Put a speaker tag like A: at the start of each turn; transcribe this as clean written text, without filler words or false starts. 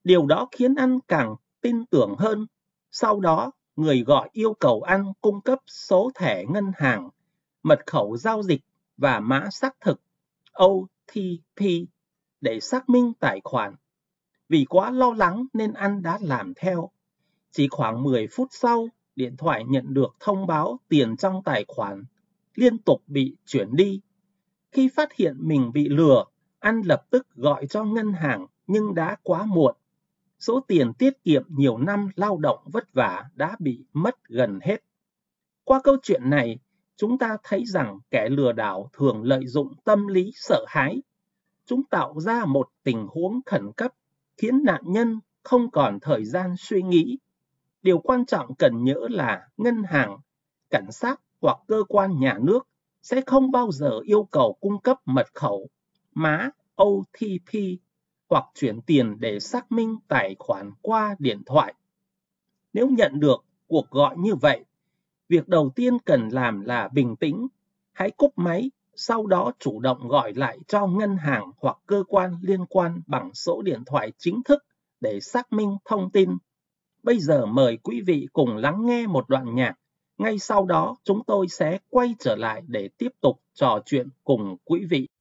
A: Điều đó khiến anh càng tin tưởng hơn. Sau đó, người gọi yêu cầu anh cung cấp số thẻ ngân hàng, mật khẩu giao dịch và mã xác thực OTP để xác minh tài khoản. Vì quá lo lắng nên anh đã làm theo. Chỉ khoảng 10 phút sau, điện thoại nhận được thông báo tiền trong tài khoản liên tục bị chuyển đi. Khi phát hiện mình bị lừa, anh lập tức gọi cho ngân hàng nhưng đã quá muộn. Số tiền tiết kiệm nhiều năm lao động vất vả đã bị mất gần hết. Qua câu chuyện này, chúng ta thấy rằng kẻ lừa đảo thường lợi dụng tâm lý sợ hãi. Chúng tạo ra một tình huống khẩn cấp, khiến nạn nhân không còn thời gian suy nghĩ. Điều quan trọng cần nhớ là ngân hàng, cảnh sát hoặc cơ quan nhà nước sẽ không bao giờ yêu cầu cung cấp mật khẩu, mã OTP hoặc chuyển tiền để xác minh tài khoản qua điện thoại. Nếu nhận được cuộc gọi như vậy, việc đầu tiên cần làm là bình tĩnh. Hãy cúp máy, sau đó chủ động gọi lại cho ngân hàng hoặc cơ quan liên quan bằng số điện thoại chính thức để xác minh thông tin. Bây giờ mời quý vị cùng lắng nghe một đoạn nhạc. Ngay sau đó chúng tôi sẽ quay trở lại để tiếp tục trò chuyện cùng quý vị.